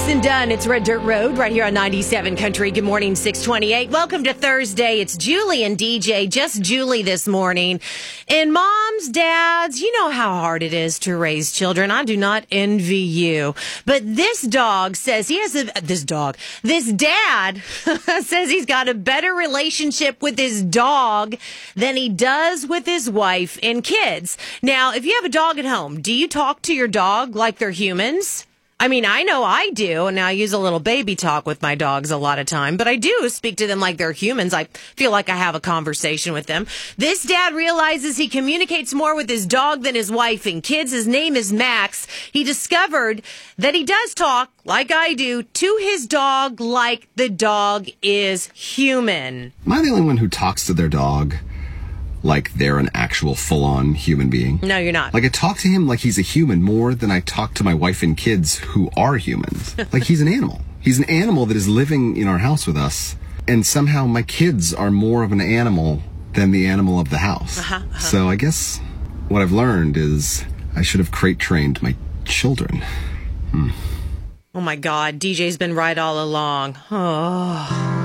and Dunn. It's Red Dirt Road right here on 97 Country. Good morning, 628. Welcome to Thursday. It's Julie and DJ, just Julie this morning. And moms, dads, you know how hard it is to raise children. I do not envy you. But this dog says he has this dad says he's got a better relationship with his dog than he does with his wife and kids. Now, if you have a dog at home, do you talk to your dog like they're humans? I mean, I know I do, and I use a little baby talk with my dogs a lot of time, but I do speak to them like they're humans. I feel like I have a conversation with them. This dad realizes he communicates more with his dog than his wife and kids. His name is Max. He discovered that he does talk, like I do, to his dog like the dog is human. Am I the only one who talks to their dog like they're an actual full-on human being? No, you're not. Like, I talk to him like he's a human more than I talk to my wife and kids who are humans. Like, he's an animal. He's an animal that is living in our house with us, and somehow my kids are more of an animal than the animal of the house. So I guess what I've learned is I should have crate trained my children. Oh my God, DJ's been right all along. Oh.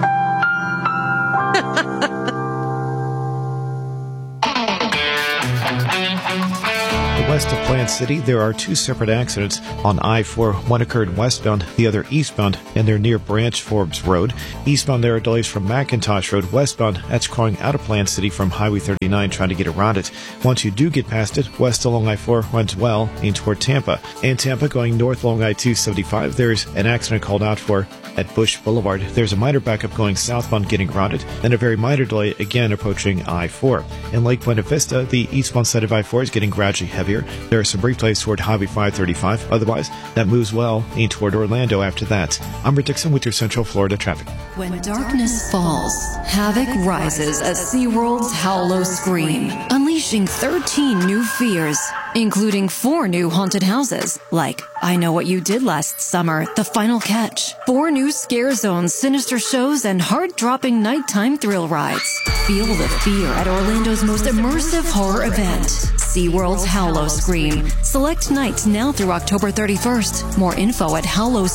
West of Plant City, there are two separate accidents on I-4. One occurred westbound, the other eastbound, and they're near Branch Forbes Road. Eastbound, there are delays from McIntosh Road. Westbound, that's crawling out of Plant City from Highway 39, trying to get around it. Once you do get past it, west along I-4 runs well in toward Tampa. And Tampa going north along I-275, there's an accident called out for at Bush Boulevard. There's a minor backup going southbound getting around it, and a very minor delay again approaching I-4. In Lake Buena Vista, the eastbound side of I-4 is getting gradually heavier. There are some brief delays toward Highway 535. Otherwise, that moves well in toward Orlando after that. I'm Rick Dixon with your Central Florida traffic. When darkness falls, havoc rises at SeaWorld's Howl-O-Scream, unleashing 13 new fears, including 4 new haunted houses, like I Know What You Did Last Summer, The Final Catch, 4 new scare zones, sinister shows, and heart-dropping nighttime thrill rides. Feel the fear at Orlando's most immersive horror event, SeaWorld's Howl-O-Scream. Select nights now through October 31st. More info at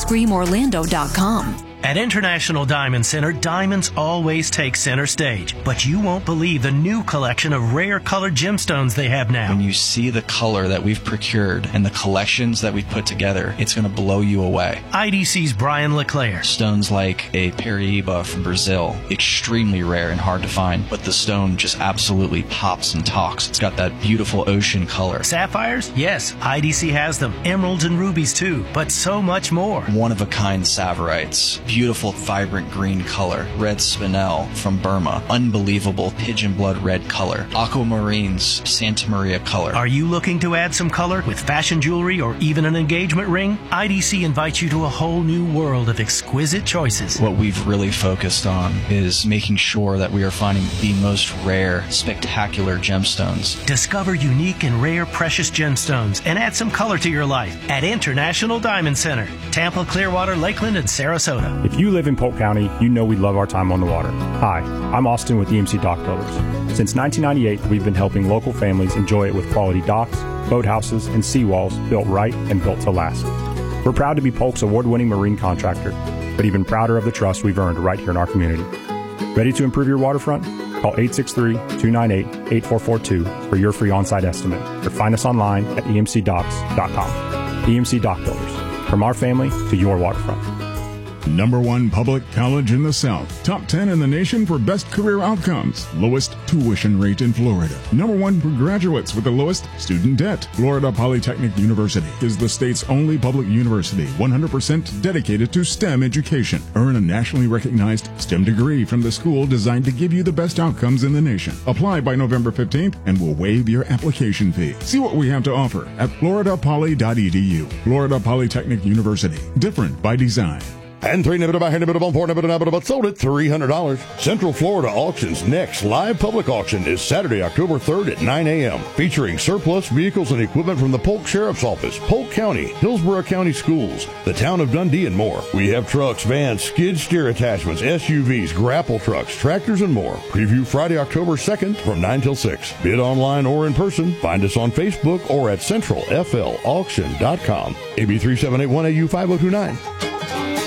howloscreamorlando.com. At International Diamond Center, diamonds always take center stage. But you won't believe the new collection of rare colored gemstones they have now. When you see the color that we've procured and the collections that we've put together, it's going to blow you away. IDC's Brian LeClaire. Stones like a Paraíba from Brazil, extremely rare and hard to find, but the stone just absolutely pops and talks. It's got that beautiful ocean color. Sapphires? Yes, IDC has them. Emeralds and rubies too, but so much more. One-of-a-kind Saverites. Beautiful, vibrant green color. Red spinel from Burma. Unbelievable pigeon blood red color. Aquamarines, Santa Maria color. Are you looking to add some color with fashion jewelry or even an engagement ring? IDC invites you to a whole new world of exquisite choices. What we've really focused on is making sure that we are finding the most rare, spectacular gemstones. Discover unique and rare precious gemstones and add some color to your life at International Diamond Center, Tampa, Clearwater, Lakeland, and Sarasota. If you live in Polk County, you know we love our time on the water. Hi, I'm Austin with EMC Dock Builders. Since 1998, we've been helping local families enjoy it with quality docks, boathouses, and seawalls built right and built to last. We're proud to be Polk's award-winning marine contractor, but even prouder of the trust we've earned right here in our community. Ready to improve your waterfront? Call 863-298-8442 for your free on-site estimate, or find us online at emcdocks.com. EMC Dock Builders, from our family to your waterfront. Number 1 public college in the South. Top 10 in the nation for best career outcomes. Lowest tuition rate in Florida. Number 1 for graduates with the lowest student debt. Florida Polytechnic University is the state's only public university 100% dedicated to STEM education. Earn a nationally recognized STEM degree from the school designed to give you the best outcomes in the nation. Apply by November 15th and we'll waive your application fee. See what we have to offer at floridapoly.edu. Florida Polytechnic University. Different by design. And sold at $300. Central Florida Auction's next live public auction is Saturday, October 3rd at 9 a.m. featuring surplus vehicles and equipment from the Polk Sheriff's Office, Polk County, Hillsborough County Schools, the town of Dundee, and more. We have trucks, vans, skid steer attachments, SUVs, grapple trucks, tractors, and more. Preview Friday, October 2nd from 9 till 6. Bid online or in person. Find us on Facebook or at centralflauction.com. AB 3781AU 5029.